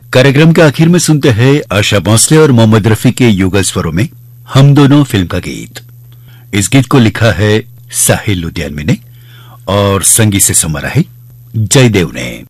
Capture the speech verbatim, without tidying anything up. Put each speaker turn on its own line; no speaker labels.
कार्यक्रम के आखिर में सुनते हैं आशा भोसले और मोहम्मद रफी के युगल स्वरों में हम दोनों फिल्म का गीत। इस गीत को लिखा है साहिल लुधियानवी ने और संगीत से संवारा है जयदेव ने।